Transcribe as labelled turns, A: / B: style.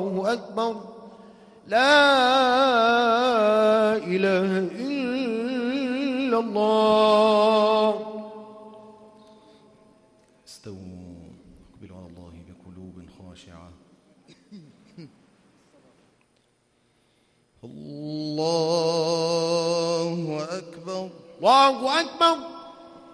A: الله أكبر لا إله إلا الله.
B: استووا اقبلوا على الله بقلوب خاشعة.
C: الله أكبر
A: الله أكبر.